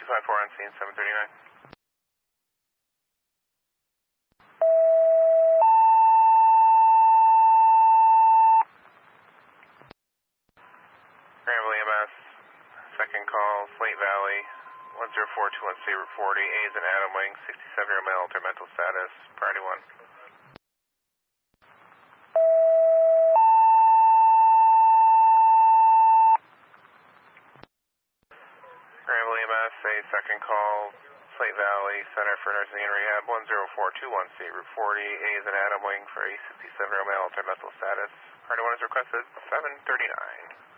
4 on scene, 739. Granville EMS, second call, Slate Valley, 10421C Route 40, A is an Adam Wing, 67-year-old male, altered mental status, priority 1. Granville EMS, a second call, Slate Valley, Center for Nursing and Rehab, 10421C Route 40, A is an Adam Wing for a 67-year-old male, altered mental status, priority 1 is requested, 739.